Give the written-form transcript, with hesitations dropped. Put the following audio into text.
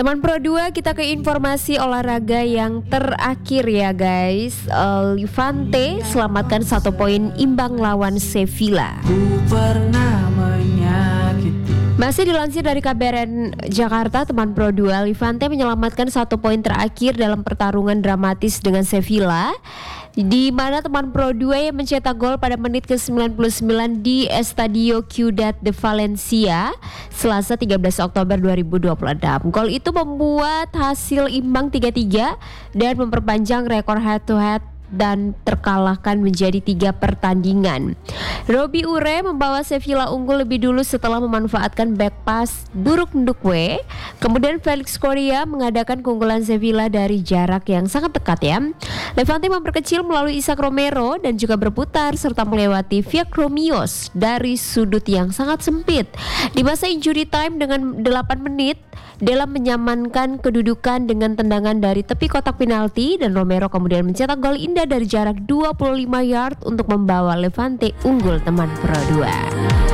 Teman Pro 2, kita ke informasi olahraga yang terakhir ya guys. Levante selamatkan 1 poin imbang lawan Sevilla. Masih dilansir dari KBRN Jakarta, teman Pro 2, Levante menyelamatkan 1 poin terakhir dalam pertarungan dramatis dengan Sevilla, di mana teman Pro 2 yang mencetak gol pada menit ke-99 di Estadio Ciudad de Valencia, Selasa 13 Oktober 2026. Gol itu membuat hasil imbang 3-3 dan memperpanjang rekor head-to-head dan terkalahkan menjadi 3 pertandingan. Robbie Ure membawa Sevilla unggul lebih dulu setelah memanfaatkan back pass buruk Ndukwe. Kemudian Felix Korea mengadakan keunggulan Sevilla dari jarak yang sangat dekat ya. Levante memperkecil melalui Isaac Romero dan juga berputar serta melewati Viacromios dari sudut yang sangat sempit. Di masa injury time dengan 8 menit, Dela menyamankan kedudukan dengan tendangan dari tepi kotak penalti dan Romero kemudian mencetak gol indah dari jarak 25 yard untuk membawa Levante unggul, teman Pro 2.